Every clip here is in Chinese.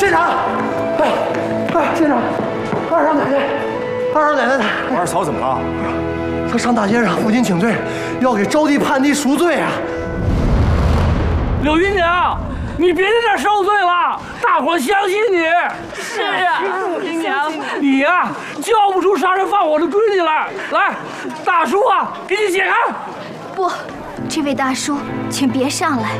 县长，县长，二少奶奶， 二嫂怎么了？ 她上大街上负荆请罪，要给招娣判地赎罪啊！ 柳姨娘，你别在这儿受罪了，大伙相信你。 是啊，姨娘， 你呀，叫不出杀人放火的闺女来。来，大叔啊，给你解开。 不，这位大叔，请别上来。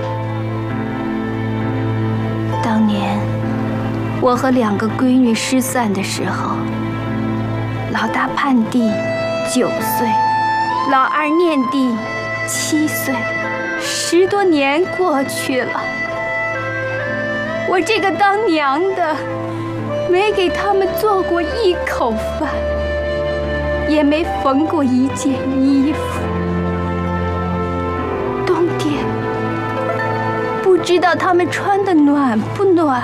当年我和2个闺女失散的时候，老大判地9岁，老二念地7岁，10多年过去了，我这个当娘的没给他们做过一口饭，也没缝过一件衣服。冬天不知道他们穿的暖不暖，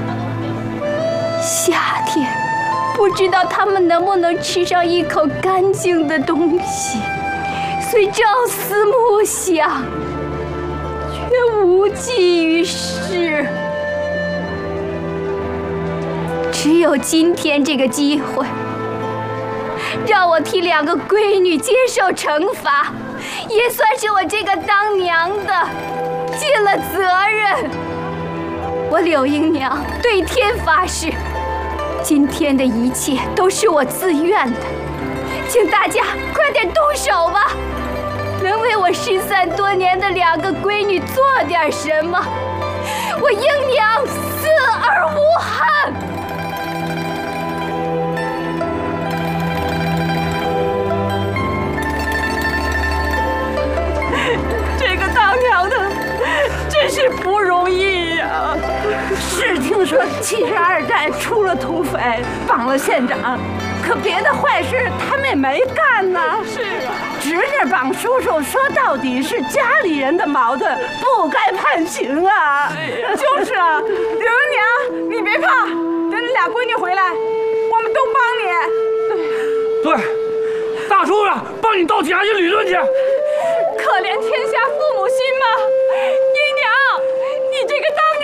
夏天不知道他们能不能吃上一口干净的东西，虽朝思暮想，却无济于事。只有今天这个机会，让我替2个闺女接受惩罚，也算是我这个当娘的尽了责任。我柳英娘对天发誓，今天的一切都是我自愿的，请大家快点动手吧，能为我失散多年的2个闺女做点什么，我英娘死而无憾。 这个当娘的真是不容易呀！是听说72寨出了土匪，绑了县长，可别的坏事他们也没干呢。是啊，侄女绑叔叔，说到底是家里人的矛盾，不该判刑啊。就是啊，柳英娘，你别怕，等你俩闺女回来，我们都帮你。 对，大叔啊，帮你到警察局理论去。 可怜天下父母心嘛，姨娘，你这个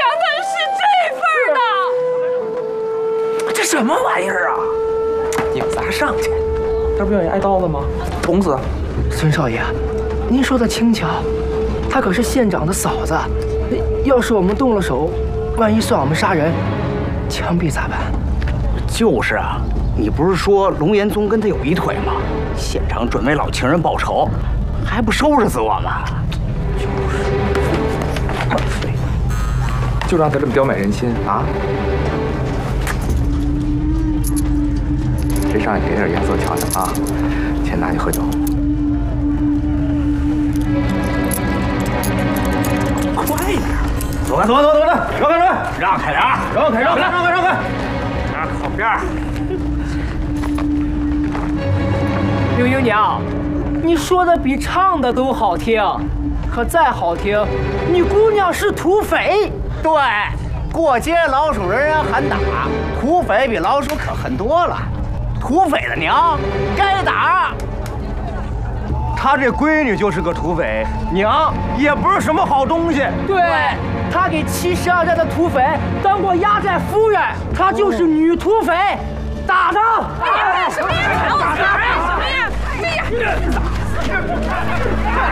当娘的是这份的。 这什么玩意儿啊！你们仨上去，他不愿意挨刀子吗？捅死！ 孙少爷，您说的轻巧，她可是县长的嫂子，要是我们动了手，万一算我们杀人，枪毙咋办？ 就是啊，你不是说龙岩宗跟他有一腿吗？县长准为老情人报仇，还不收拾死我们？ 就让他这么刁买人心啊！谁上去给点颜色瞧瞧啊？钱拿去喝酒。 快点！走开，让开，让开点！让开！让靠边！ 柳英娘，你说的比唱的都好听，可再好听，你姑娘是土匪。 对，过街老鼠人喊打，土匪比老鼠可狠多了。土匪的娘该打。他这闺女就是个土匪，娘也不是什么好东西。 对，她给72寨的土匪当过压寨夫人，她就是女土匪。打她！ 什么呀？打他！什么呀？哎呀！